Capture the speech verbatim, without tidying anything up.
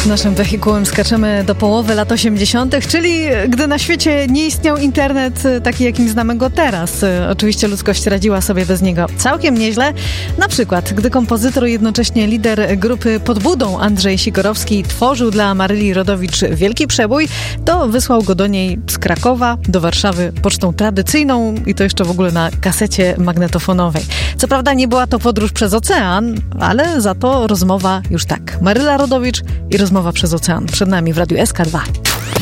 Naszym wehikułem skaczemy do połowy lat osiemdziesiątych, czyli gdy na świecie nie istniał internet taki, jakim znamy go teraz. Oczywiście ludzkość radziła sobie bez niego całkiem nieźle. Na przykład, gdy kompozytor, jednocześnie lider grupy Pod Budą Andrzej Sikorowski tworzył dla Maryli Rodowicz wielki przebój, to wysłał go do niej z Krakowa do Warszawy pocztą tradycyjną i to jeszcze w ogóle na kasecie magnetofonowej. Co prawda nie była to podróż przez ocean, ale za to rozmowa już tak. Maryla Rodowicz i rozmowa przez ocean. Przed nami w Radiu S K dwa.